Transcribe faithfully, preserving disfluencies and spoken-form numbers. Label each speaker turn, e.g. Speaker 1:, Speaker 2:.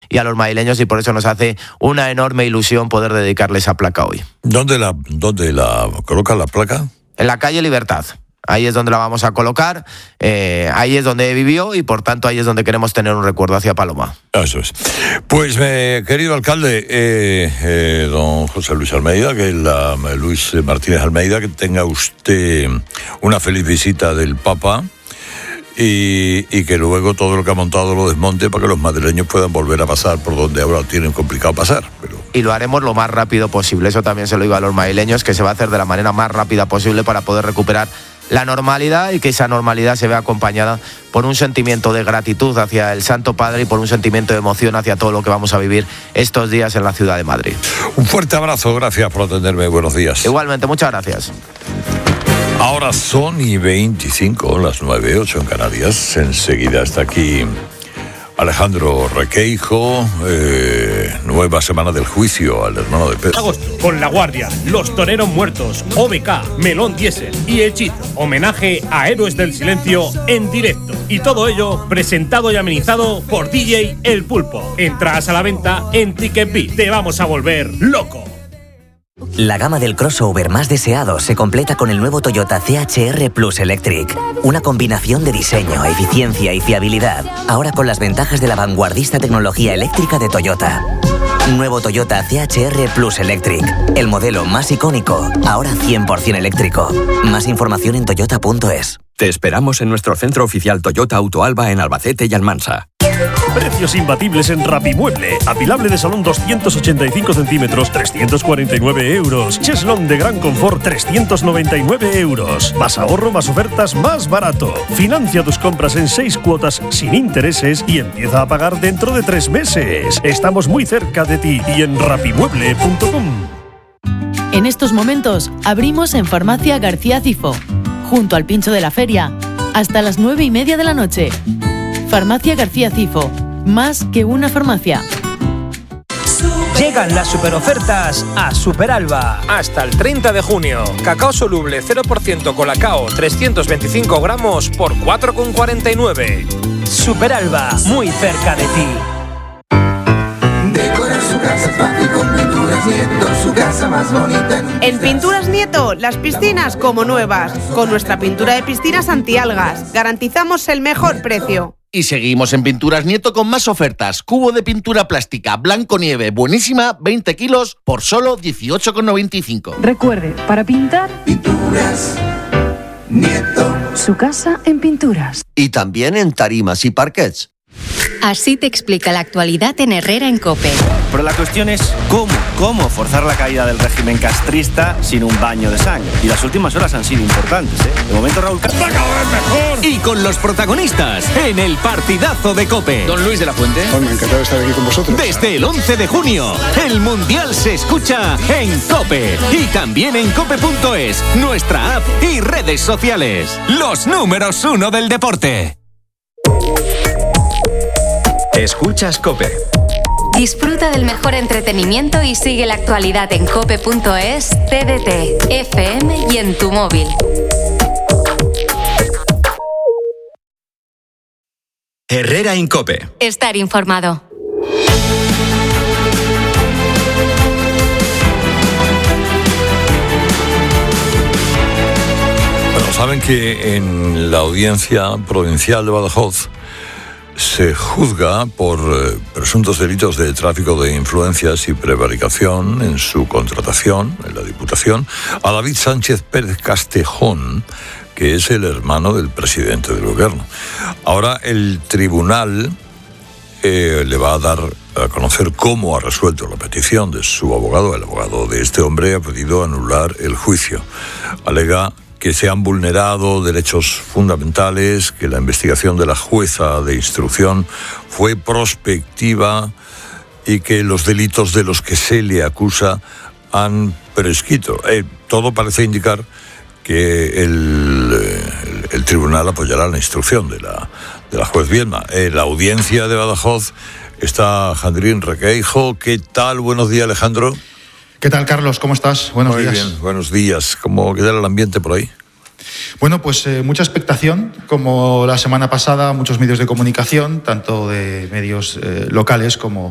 Speaker 1: y a los madrileños, y por eso nos hace una enorme ilusión poder dedicarle esa placa hoy.
Speaker 2: ¿Dónde la, dónde la coloca la placa?
Speaker 1: En la calle Libertad. Ahí es donde la vamos a colocar, eh, ahí es donde vivió y por tanto ahí es donde queremos tener un recuerdo hacia Paloma.
Speaker 2: Eso es. Pues, eh, querido alcalde, eh, eh, don José Luis Almeida, que la, Luis Martínez Almeida, que tenga usted una feliz visita del Papa y, y que luego todo lo que ha montado lo desmonte para que los madrileños puedan volver a pasar por donde ahora tienen complicado pasar. Pero...
Speaker 1: Y lo haremos lo más rápido posible, eso también se lo digo a los madrileños, que se va a hacer de la manera más rápida posible para poder recuperar la normalidad y que esa normalidad se vea acompañada por un sentimiento de gratitud hacia el Santo Padre y por un sentimiento de emoción hacia todo lo que vamos a vivir estos días en la ciudad de Madrid.
Speaker 2: Un fuerte abrazo, gracias por atenderme, buenos días.
Speaker 1: Igualmente, muchas gracias.
Speaker 2: Ahora son y veinticinco, las nueve, ocho en Canarias. Enseguida está aquí Alejandro Requeijo, eh, nueva semana del juicio al hermano de Pedro.
Speaker 3: Agosto, con La Guardia, Los Toreros Muertos, O B K, Melón Diesel y Hechizo. Homenaje a Héroes del Silencio en directo. Y todo ello presentado y amenizado por D J El Pulpo. Entradas a la venta en TicketBit. Te vamos a volver loco.
Speaker 4: La gama del crossover más deseado se completa con el nuevo Toyota C H R Plus Electric. Una combinación de diseño, eficiencia y fiabilidad. Ahora con las ventajas de la vanguardista tecnología eléctrica de Toyota. Nuevo Toyota C H R Plus Electric. El modelo más icónico, ahora cien por ciento eléctrico. Más información en toyota punto es.
Speaker 5: Te esperamos en nuestro centro oficial Toyota Autoalba en Albacete y Almansa.
Speaker 3: Precios imbatibles en Rapimueble. Apilable de salón doscientos ochenta y cinco centímetros, trescientos cuarenta y nueve euros. Cheslón de gran confort, trescientos noventa y nueve euros. Más ahorro, más ofertas, más barato. Financia tus compras en seis cuotas sin intereses y empieza a pagar dentro de tres meses. Estamos muy cerca de ti y en rapimueble punto com.
Speaker 6: En estos momentos abrimos en Farmacia García Cifo, junto al Pincho de la Feria, hasta las nueve y media de la noche. Farmacia García Cifo, más que una farmacia.
Speaker 7: Llegan las superofertas a Superalba. Hasta el treinta de junio. Cacao soluble cero por ciento Colacao trescientos veinticinco gramos por cuatro con cuarenta y nueve. Superalba, muy cerca de ti.
Speaker 8: Decorar su casa fácil con Pinturas Nieto, su casa más bonita.
Speaker 9: En Pinturas Nieto, las piscinas como nuevas. Con nuestra pintura de piscinas antialgas, garantizamos el mejor precio.
Speaker 10: Y seguimos en Pinturas Nieto con más ofertas. Cubo de pintura plástica Blanco Nieve, buenísima, veinte kilos por solo dieciocho con noventa y cinco.
Speaker 11: Recuerde, para pintar,
Speaker 8: Pinturas Nieto.
Speaker 11: Su casa en pinturas.
Speaker 12: Y también en tarimas y parquets.
Speaker 13: Así te explica la actualidad en Herrera en COPE.
Speaker 14: Pero la cuestión es cómo, cómo forzar la caída del régimen castrista sin un baño de sangre. Y las últimas horas han sido importantes, ¿eh? De momento Raúl Castro va cada vez mejor.
Speaker 15: Y con los protagonistas en el partidazo de COPE.
Speaker 16: Don Luis de la Fuente.
Speaker 17: Bueno, encantado de estar aquí con vosotros.
Speaker 15: Desde el once de junio, el Mundial se escucha en COPE. Y también en cope punto es, nuestra app y redes sociales. Los números uno del deporte.
Speaker 5: Escuchas COPE.
Speaker 13: Disfruta del mejor entretenimiento y sigue la actualidad en cope punto es, T D T, F M y en tu móvil.
Speaker 5: Herrera en COPE.
Speaker 13: Estar informado.
Speaker 2: Bueno, saben que en la audiencia provincial de Badajoz se juzga por eh, presuntos delitos de tráfico de influencias y prevaricación en su contratación, en la Diputación, a David Sánchez Pérez Castejón, que es el hermano del presidente del gobierno. Ahora el tribunal eh, le va a dar a conocer cómo ha resuelto la petición de su abogado. El abogado de este hombre ha pedido anular el juicio. Alega que se han vulnerado derechos fundamentales, que la investigación de la jueza de instrucción fue prospectiva y que los delitos de los que se le acusa han prescrito. Eh, todo parece indicar que el, el, el tribunal apoyará la instrucción de la, de la juez Bielma. En la audiencia de Badajoz está Jandrín Requeijo. ¿Qué tal? Buenos días, Alejandro.
Speaker 18: ¿Qué tal, Carlos? ¿Cómo estás? Buenos
Speaker 2: Muy
Speaker 18: días.
Speaker 2: Muy bien, buenos días. ¿Cómo queda el ambiente por ahí?
Speaker 18: Bueno, pues eh, mucha expectación, como la semana pasada, muchos medios de comunicación, tanto de medios eh, locales como